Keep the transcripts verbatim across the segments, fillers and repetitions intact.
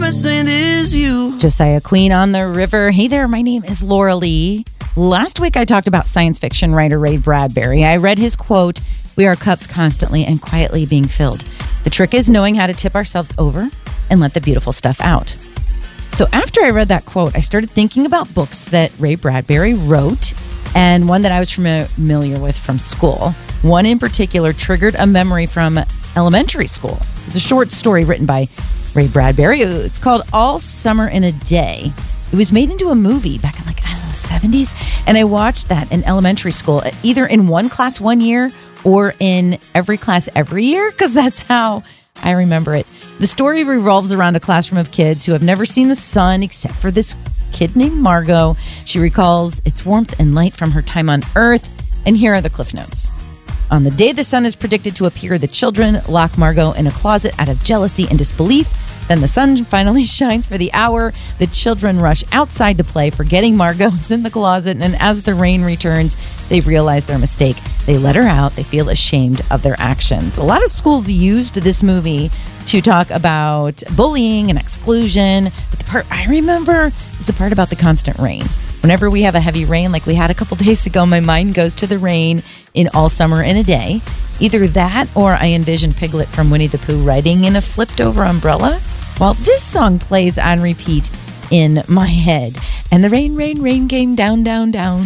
saint is you. Josiah Queen on the river. Hey there, my name is Laura Lee. Last week I talked about science fiction writer Ray Bradbury. I read his quote, "We are cups constantly and quietly being filled. The trick is knowing how to tip ourselves over and let the beautiful stuff out." So after I read that quote, I started thinking about books that Ray Bradbury wrote and one that I was familiar with from school. One in particular triggered a memory from elementary school. It was a short story written by Ray Bradbury. It's called All Summer in a Day. It was made into a movie back in like, I don't know, the seventies. And I watched that in elementary school, either in one class one year or in every class every year, because that's how I remember it. The story revolves around a classroom of kids who have never seen the sun except for this kid named Margot. She recalls its warmth and light from her time on Earth. And here are the cliff notes. On the day the sun is predicted to appear, the children lock Margot in a closet out of jealousy and disbelief. Then the sun finally shines for the hour. The children rush outside to play, forgetting Margot is in the closet. And as the rain returns, they realize their mistake. They let her out. They feel ashamed of their actions. A lot of schools used this movie to talk about bullying and exclusion. But the part I remember is the part about the constant rain. Whenever we have a heavy rain like we had a couple days ago, my mind goes to the rain in All Summer in a Day. Either that or I envision Piglet from Winnie the Pooh riding in a flipped over umbrella while this song plays on repeat in my head. And the rain, rain, rain came down, down, down.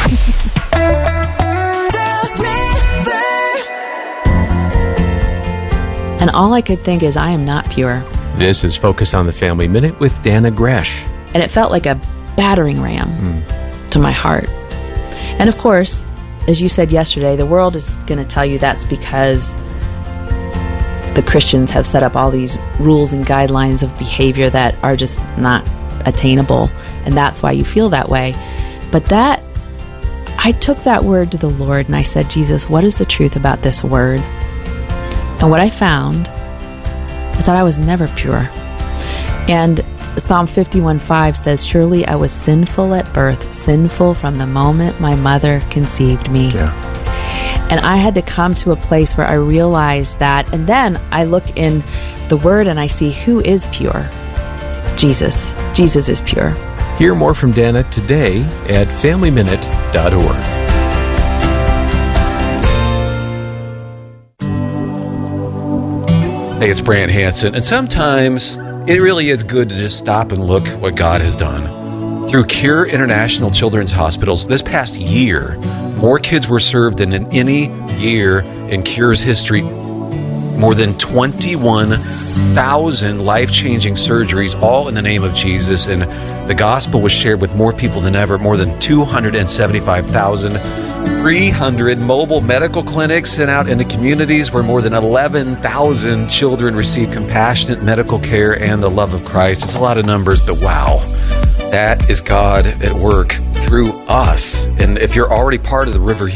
And all I could think is, I am not pure. This is Focus on the Family Minute with Dana Gresh. And it felt like a battering ram mm. to my heart. And of course, as you said yesterday, the world is going to tell you that's because the Christians have set up all these rules and guidelines of behavior that are just not attainable, and that's why you feel that way. But that, I took that word to the Lord and I said, Jesus, what is the truth about this word? And what I found is that I was never pure. And Psalm fifty-one five says, surely I was sinful at birth, sinful from the moment my mother conceived me. Yeah. And I had to come to a place where I realized that, and then I look in the Word and I see who is pure. Jesus. Jesus is pure. Hear more from Dana today at family minute dot org. Hey, it's Brant Hansen, and sometimes it really is good to just stop and look what God has done. Through Cure International Children's Hospitals, this past year, more kids were served than in any year in Cure's history. More than twenty-one thousand life-changing surgeries, all in the name of Jesus, and the gospel was shared with more people than ever. More than two hundred seventy-five thousand, three hundred mobile medical clinics sent out into communities where more than eleven thousand children receive compassionate medical care and the love of Christ. It's a lot of numbers, but wow, that is God at work through us. And if you're already part of the River